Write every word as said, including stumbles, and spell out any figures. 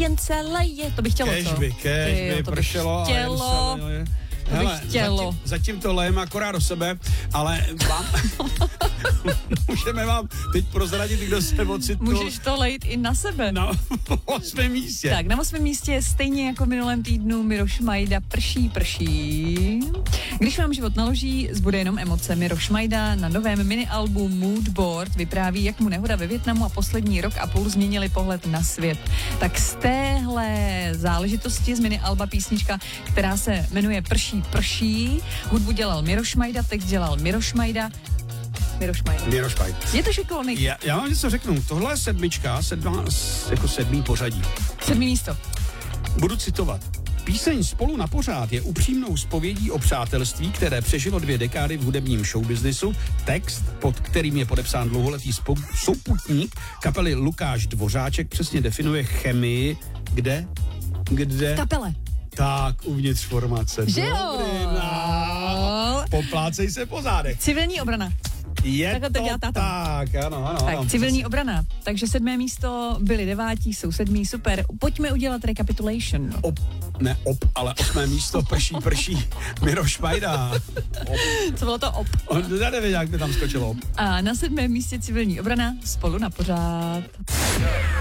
jen celé je. To bych chtělo, co? Kežby, kežby, pršelo. Chtělo. To Hele, bych chtělo. Zatím, zatím to lejeme akorát do sebe, ale vám... můžeme vám teď prozradit, kdo se ocitl... Můžeš to lejt i na sebe. Na osmém místě. Tak, na osmém místě stejně jako v minulém týdnu Miroš Majda prší, prší. Když vám život naloží, zbude jenom emoce. Miroš Majda na novém minialbu Mood Board vypráví, jak mu nehoda ve Vietnamu a poslední rok a půl změnili pohled na svět. Tak z téhle záležitosti z minialba písnička, která se jmenuje Prší, prší. Hudbu dělal Miroš Majda, text dělal Miroš Majda. Miroš Majda. Miroš Majda. Je to šikovný. Já, já vám něco řeknu. Tohle je sedmička, sedma, jako sedmý pořadí. Sedmý místo. Budu citovat. Píseň Spolu na pořád je upřímnou zpovědí o přátelství, které přežilo dvě dekády v hudebním showbiznisu. Text, pod kterým je podepsán dlouholetý spo- souputník kapely Lukáš Dvořáček, přesně definuje chemii, kde? Kde? V kapele. Tak, uvnitř formace. Že jo? Dobrý, poplácej se po zádech. Civilní obrana. Je Takhle to to dělá táta. tak, ano, ano. Tak, ano, civilní přesně. obrana. Takže sedmé místo, byli devátí, jsou sedmý, super. Pojďme udělat recapitulation. Op, ne op, ale osmé místo, prší, prší, Miroš Majda. Op. Co bylo to op? On, já nevím, jak by tam skočilo op. A na sedmém místě civilní obrana, Spolu na pořád.